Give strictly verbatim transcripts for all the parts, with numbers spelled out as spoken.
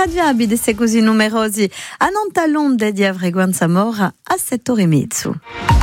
irradiabili di se così numerosi a non talonde di frequenza mora a sette ore e mezzo.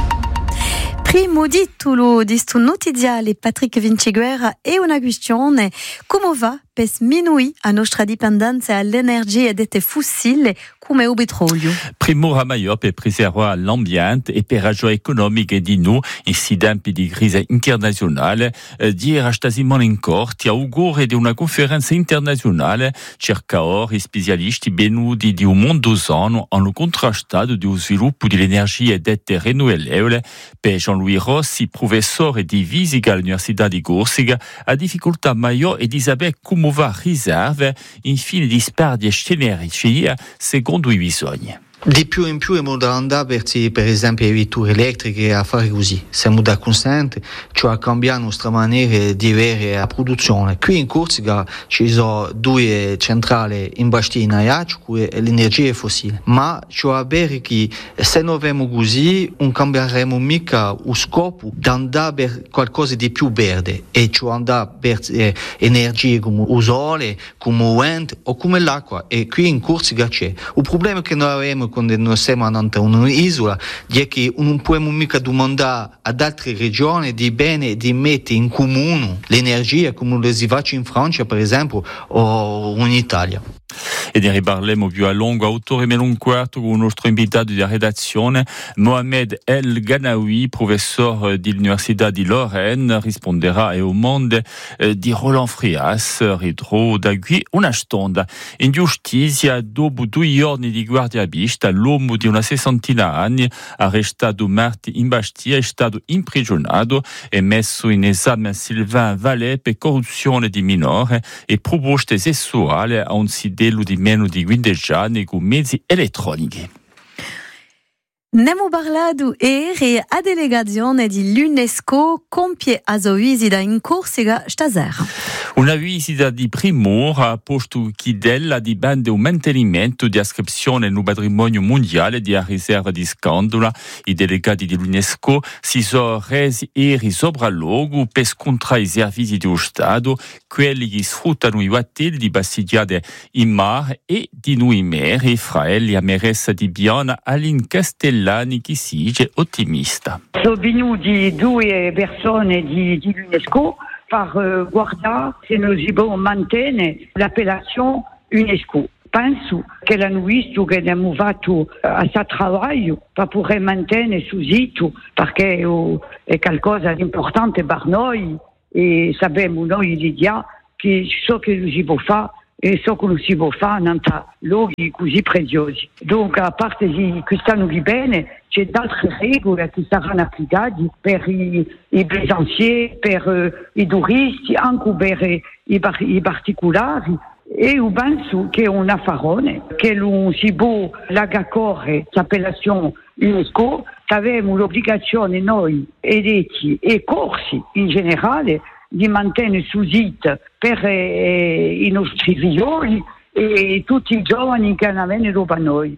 Primo titolo di sto notiziale Patrick Vinciguerra è una questione: come va per sminuire la nostra dipendenza all'energia dette fossili come il petrolio? Primo ramaio per preservare l'ambiente e per ragioni economiche di noi in si tempi di crisi internazionale, eh, di rastasimo in corti a auguri di una conferenza internazionale cerca ora specialisti venuti di un mondo sano hanno contrastato lo sviluppo dell'energia dette rinnovabili. Per Jean-Louis Rossi, professore di fisica all'Università di Corsica, ha difficoltà maggiore di sapere come va riserve infine di sperdici energia secondo i bisogni. Di più in più è da andare per, per esempio le vetture elettriche a fare così, siamo da consente, cioè a cambiare la nostra maniera di avere la produzione. Qui in Corsica ci sono due centrali in Bastina e Acciu e l'energia è fossile, ma cioè a bere che se non abbiamo così non cambieremo mica lo scopo di andare per qualcosa di più verde e cioè andare per eh, energie come il sole, come il vento o come l'acqua, e qui in Corsica c'è. Il problema è che noi abbiamo quando noi siamo in un'isola è che non possiamo mica domandare ad altre regioni di bene di mettere in comune l'energia come lo si fa in Francia per esempio o in Italia. E ne riparleremo più a lungo, autore meno un quarto con il nostro invitato di redazione Mohamed El Ganawi, professore dell'Università di Lorraine, risponderà al mondo eh, di Roland Frias, ritro da qui una stonda. In giustizia, dopo due giorni di guardia vista, l'uomo di una sessantina anni, arrestato martedì in Bastia, è stato imprigionato e messo in esame Sylvain Vallet per corruzione di minore e proposte sessuali a un sidello di meno di quindici anni con mezzi elettronici. Ne abbiamo parlato ieri a delegazione dell'UNESCO compie a sua visita in Corsica stasera. Una visita di primora, posto che della dipende un mantenimento di iscrizione nel patrimonio mondiale della riserva di Scandola. I delegati dell'UNESCO si sono resi ieri sopralluogo per scontrare i servizi dello Stato, quelli che sfruttano i hotel di Bastigliade in mare e di noi meri, fra elli a Meressa di Biana, Aline Castellani, che si dice ottimista. Sono venuti due persone di, di l'UNESCO per uh, guardare se noi dobbiamo mantenere l'appellation UNESCO. Penso che l'hanno visto che abbiamo fatto a suo lavoro per poter mantenere sul sito, perché uh, è qualcosa di importante per noi e sappiamo noi l'idea che ciò che si può fare e ciò che non si può fare in luoghi così preziosi. Dunque, a parte di quest'anno di bene, c'è altre regole che saranno applicate per i, i plaisancieri, per uh, i turisti, anche per i, i particolari. E io penso che è un affarone, che non si può l'accordo l'appellation UNESCO, abbiamo l'obbligazione noi, eletti e corsi in generale, di mantenere sul sito per eh, i nostri figlioli e tutti i giovani che vengono da noi.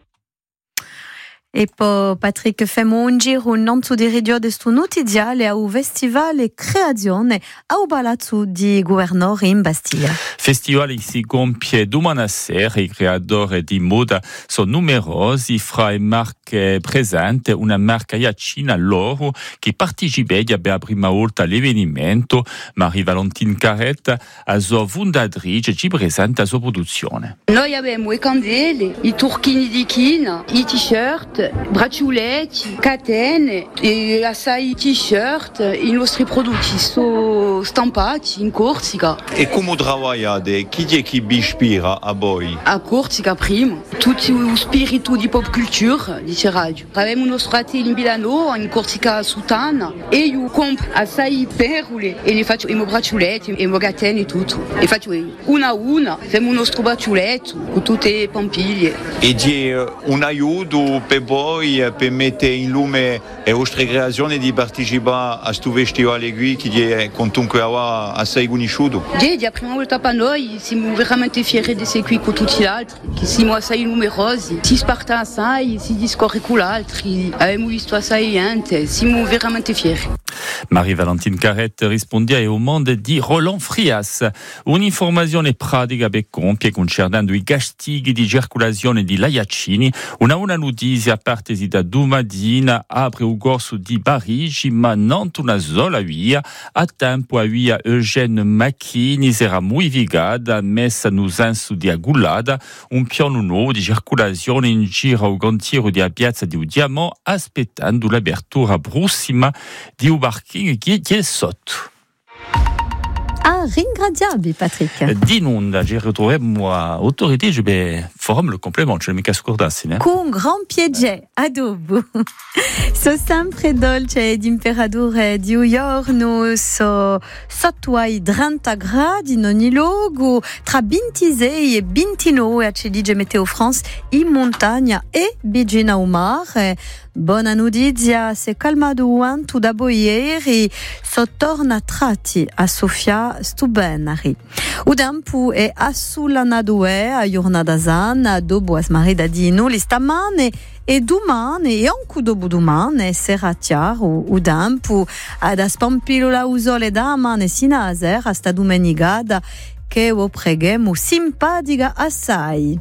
E poi Patrick femo un giro non su di radio di sto notiziale a un festival creazione a un palazzo di governore in Bastia. Festival che si compie domani sera, i creatori di moda sono numerosi, fra i marche presenti una marca Iacina loro che partecipa per la prima volta all'avvenimento. Marie Valentine Carretta, la sua fondatrice, ci presenta la sua produzione. Noi abbiamo i candele, i turchini di china, i t-shirt, braccialetti, catene e assai t-shirt. I nostri prodotti sono stampati in Corsica. E come lavorate? Chi è che vi ispira a voi? A Corsica prima, tutto lo spirito di pop culture, dice radio. Abbiamo uno fratello in Milano, in Corsica Sutana, e io compro assai perle e ne faccio i miei braccialetti e i miei catene e tutto. E faccio una a una, facciamo il nostro braccialetto con tutte le pampiglie. E di un aiuto per voi per mettere in lume le vostre creazioni di partecipare a questo festival qui che è comunque assai conosciuto? Sì, la prima volta per noi siamo veramente fieri di essere qui con tutti gli altri, che siamo assai numerosi, si sparta assai, si discorre con gli altri, abbiamo visto assai gente, siamo veramente fieri. Marie-Valentine Carrette rispondia e o monde di Roland Frias. Un'informazione pratica per compie concernendo i castighi di circolazione di Laiacini. Una una notizia partesi da domattina apre o corso di Parigi, ma non una sola via. A tempo a via Eugène Macchini era molto vigada, messa no senso di agulada, un piano nuovo di circolazione in giro ao cantiere di a piazza di Diamant, aspettando l'apertura prossima di un parking che è sotto. Ah, ringraziabi, Patrick. D'inonda, j'ai retrouvé moi autorité, je vais forum le complément, je mi cascordarsi, né? Con gran piede, adobo. So sempre dolce d'imperadore di Uiorno, so sottuai trenta gradi in ogni luogo, tra ventisei e ventinove a Cedice Meteo France, in montagna e vicino al mare. Buona notizia, se calmato anche dopo ieri, so torna tratti a Sofia Stubenari. O tempo è assolanato a giornata sana, dopo as marida di noi stamane e domani e anche dopo domani sarà chiaro o tempo ad aspampilo la usole da mane sino a sera a sta domenicata che o preghiamo simpatica assai.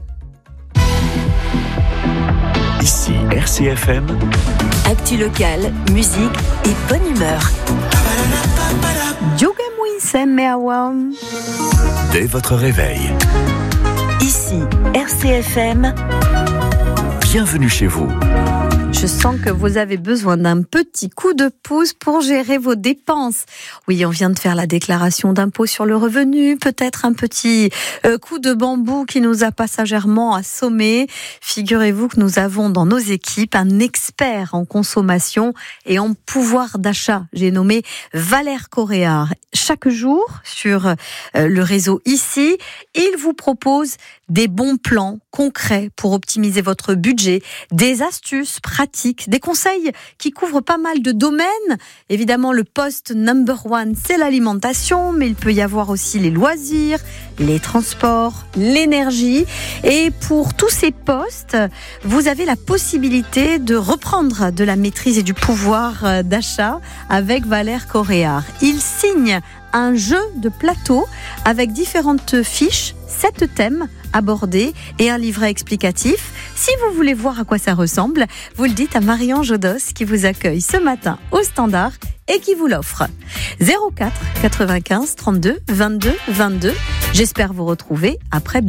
Ici R C F M. Actu locale, musique et bonne humeur. Giochiamo insieme a uomo. Dès votre réveil. Ici R C F M. Bienvenue chez vous. Je sens que vous avez besoin d'un petit coup de pouce pour gérer vos dépenses. Oui, on vient de faire la déclaration d'impôt sur le revenu, peut-être un petit euh, coup de bambou qui nous a passagèrement assommés. Figurez-vous que nous avons dans nos équipes un expert en consommation et en pouvoir d'achat. J'ai nommé Valère Coréard. Chaque jour, sur euh, le réseau ici, il vous propose des bons plans concrets pour optimiser votre budget, des astuces pratiques, des conseils qui couvrent pas mal de domaines. Évidemment, le poste number one, c'est l'alimentation, mais il peut y avoir aussi les loisirs, les transports, l'énergie. Et pour tous ces postes, vous avez la possibilité de reprendre de la maîtrise et du pouvoir d'achat avec Valère Coréard. Il signe un jeu de plateau avec différentes fiches, sept thèmes abordés et un livret explicatif. Si vous voulez voir à quoi ça ressemble, vous le dites à Marianne Jodos qui vous accueille ce matin au standard et qui vous l'offre. zéro quatre quatre-vingt-quinze trente-deux vingt-deux vingt-deux. J'espère vous retrouver après